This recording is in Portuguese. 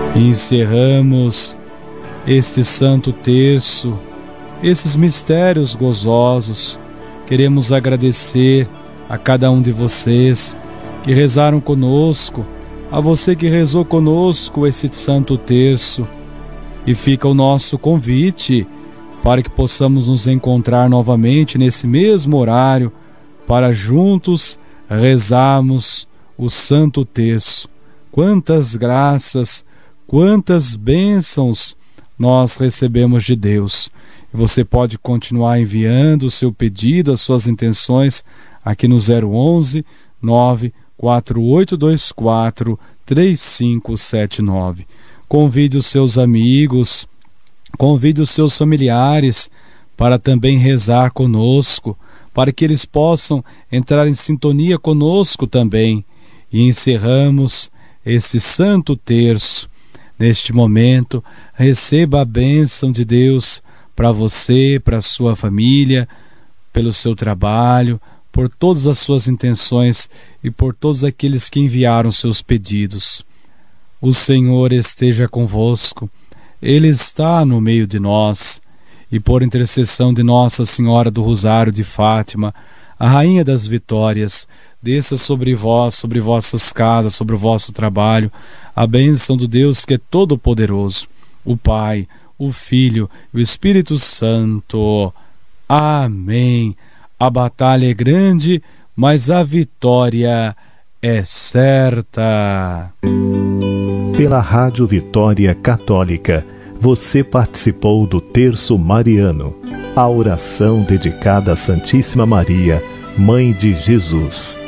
E encerramos este Santo Terço, esses mistérios gozosos. Queremos agradecer a cada um de vocês que rezaram conosco, a você que rezou conosco esse Santo Terço. E fica o nosso convite para que possamos nos encontrar novamente nesse mesmo horário, para juntos rezarmos o Santo Terço. Quantas graças, quantas bênçãos nós recebemos de Deus. E você pode continuar enviando o seu pedido, as suas intenções aqui no 011 94824 3579. Convide os seus amigos, convide os seus familiares para também rezar conosco, para que eles possam entrar em sintonia conosco também. E encerramos esse Santo Terço. Neste momento, receba a bênção de Deus para você, para a sua família, pelo seu trabalho, por todas as suas intenções e por todos aqueles que enviaram seus pedidos. O Senhor esteja convosco, Ele está no meio de nós, e por intercessão de Nossa Senhora do Rosário de Fátima, a Rainha das Vitórias, desça sobre vós, sobre vossas casas, sobre o vosso trabalho, a bênção do Deus que é todo-poderoso, o Pai, o Filho e o Espírito Santo. Amém. A batalha é grande, mas a vitória é certa. Pela Rádio Vitória Católica, você participou do Terço Mariano, a oração dedicada à Santíssima Maria, Mãe de Jesus.